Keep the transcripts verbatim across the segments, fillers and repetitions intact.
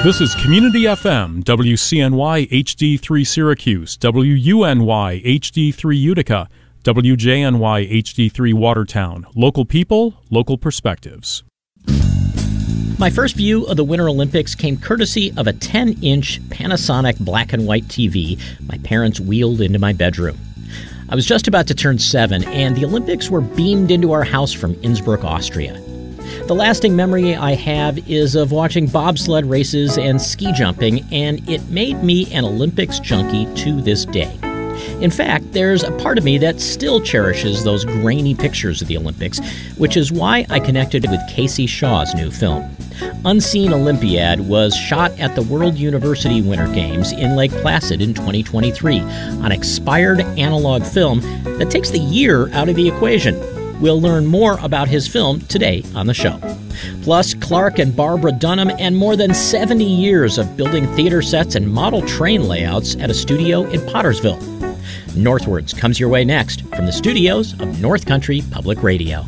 This is Community F M, W C N Y H D three Syracuse, W U N Y H D three Utica, W J N Y H D three Watertown. Local people, local perspectives. My first view of the Winter Olympics came courtesy of a ten-inch Panasonic black and white T V my parents wheeled into my bedroom. I was just about to turn seven, and the Olympics were beamed into our house from Innsbruck, Austria. The lasting memory I have is of watching bobsled races and ski jumping, and it made me an Olympics junkie to this day. In fact, there's a part of me that still cherishes those grainy pictures of the Olympics, which is why I connected with Casey Shaw's new film. Unseen Olympiad was shot at the World University Winter Games in Lake Placid in twenty twenty-three on expired analog film that takes the year out of the equation. We'll learn more about his film today on the show. Plus, Clark and Barbara Dunham and more than seventy years of building theater sets and model train layouts at a studio in Pottersville. Northwards comes your way next from the studios of North Country Public Radio.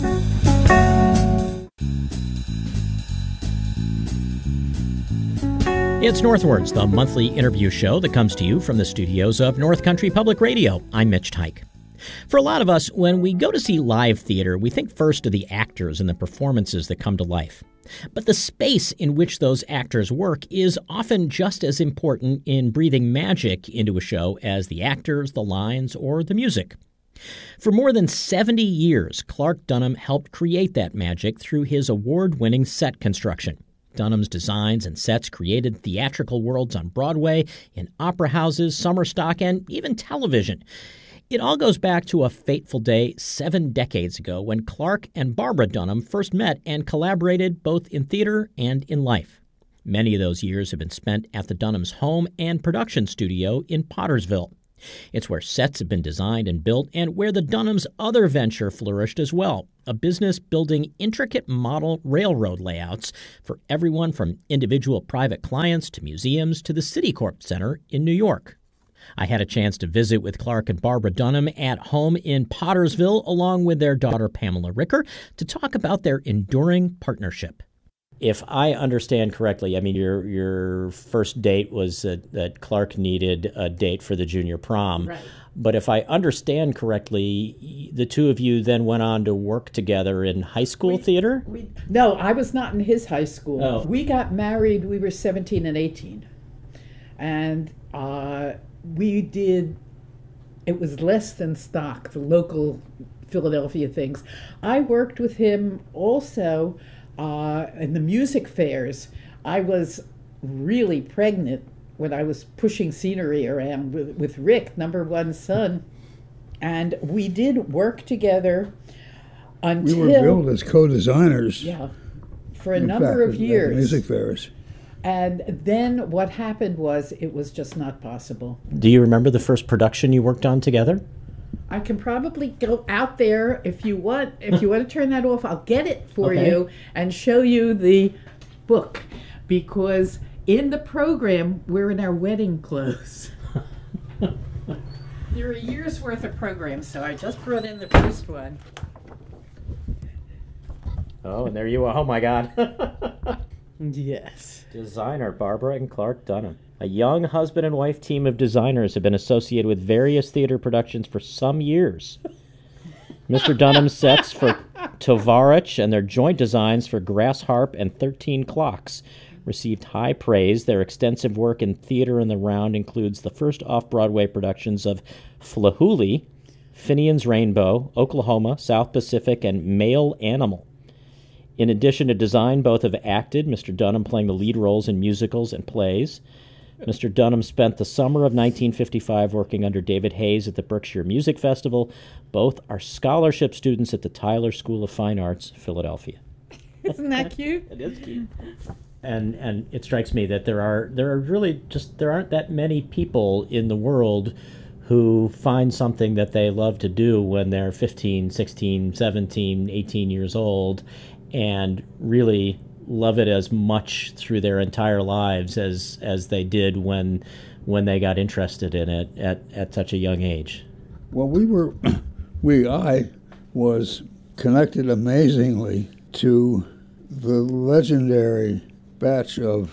It's Northwards, the monthly interview show that comes to you from the studios of North Country Public Radio. I'm Mitch Teich. For a lot of us, when we go to see live theater, we think first of the actors and the performances that come to life. But the space in which those actors work is often just as important in breathing magic into a show as the actors, the lines, or the music. For more than seventy years, Clark Dunham helped create that magic through his award-winning set construction. Dunham's designs and sets created theatrical worlds on Broadway, in opera houses, summer stock, and even television. It all goes back to a fateful day seven decades ago when Clark and Barbara Dunham first met and collaborated both in theater and in life. Many of those years have been spent at the Dunham's home and production studio in Pottersville. It's where sets have been designed and built and where the Dunham's other venture flourished as well, a business building intricate model railroad layouts for everyone from individual private clients to museums to the Citicorp Center in New York. I had a chance to visit with Clark and Barbara Dunham at home in Pottersville along with their daughter Pamela Ricker to talk about their enduring partnership. If I understand correctly, I mean, your your first date was that, that Clark needed a date for the junior prom. Right. But if I understand correctly, the two of you then went on to work together in high school we, theater? We, no, I was not in his high school. Oh. We got married, we were seventeen and eighteen. And uh, we did, it was less than stock, the local Philadelphia things. I worked with him also uh, in the music fairs. I was really pregnant when I was pushing scenery around with, with Rick, number one son. And we did work together until... We were billed as co-designers. Yeah, for a in number fact, of at years. Music fairs. And then what happened was it was just not possible. Do you remember the first production you worked on together? I can probably go out there if you want. If you want to turn that off, I'll get it for Okay. you and show you the book. Because in the program, we're in our wedding clothes. There are a year's worth of programs, so I just brought in the first one. Oh, and there you are. Oh, my God. Yes. Designer Barbara and Clark Dunham. A young husband and wife team of designers have been associated with various theater productions for some years. Mister Dunham's sets for Tovarich and their joint designs for Grass Harp and thirteen Clocks received high praise. Their extensive work in theater and the round includes the first off-Broadway productions of Flahooley, Finian's Rainbow, Oklahoma, South Pacific, and Male Animal. In addition to design, both have acted, Mister Dunham playing the lead roles in musicals and plays. Mister Dunham spent the summer of nineteen fifty-five working under David Hayes at the Berkshire Music Festival. Both are scholarship students at the Tyler School of Fine Arts, Philadelphia. Isn't that cute? It is cute. And and it strikes me that there are there are really just there aren't that many people in the world who find something that they love to do when they're fifteen, sixteen, seventeen, eighteen years old and really love it as much through their entire lives as as they did when when they got interested in it at, at such a young age. Well, we were, we, I was connected amazingly to the legendary batch of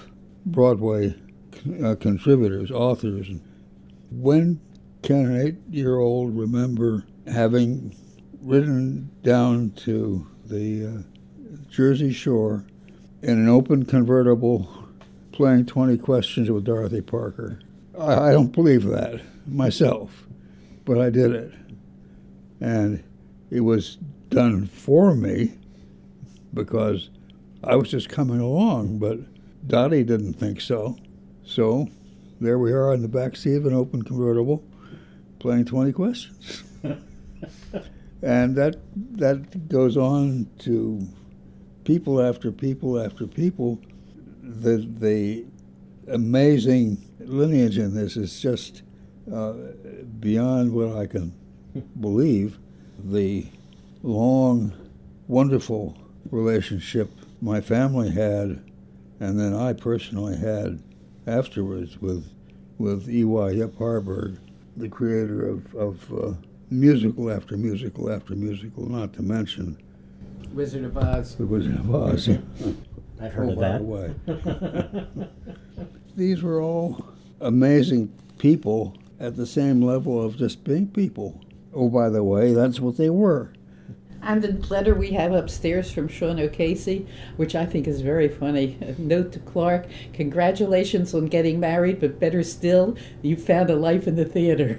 Broadway uh, contributors, authors. When can an eight-year-old remember having ridden down to the uh, Jersey Shore in an open convertible playing twenty questions with Dorothy Parker? I, I don't believe that myself, but I did it. And it was done for me because I was just coming along, but Dottie didn't think so. So there we are in the back seat of an open convertible playing twenty questions. And that that goes on to people after people after people. The, the amazing lineage in this is just uh, beyond what I can believe. The long, wonderful relationship my family had, and then I personally had afterwards with with E Y Yep Harburg, the creator of, of uh, musical after musical after musical, not to mention Wizard of Oz. The Wizard of Oz. I've heard oh, of by that. the way. These were all amazing people at the same level of just being people. Oh, by the way, that's what they were. And the letter we have upstairs from Sean O'Casey, which I think is very funny. A note to Clark: congratulations on getting married, but better still, you found a life in the theater.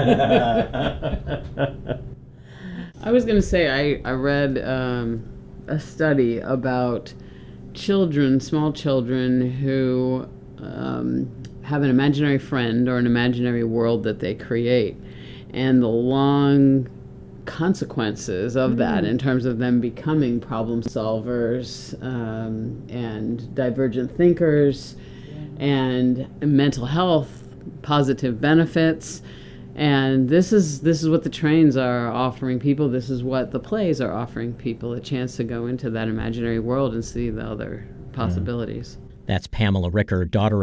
I was going to say, I, I read um, a study about children, small children, who um, have an imaginary friend or an imaginary world that they create, and the long consequences of that in terms of them becoming problem solvers um, and divergent thinkers and mental health, positive benefits. And this is this is what the trains are offering people. This is what the plays are offering people, a chance to go into that imaginary world and see the other possibilities. That's Pamela Ricker, daughter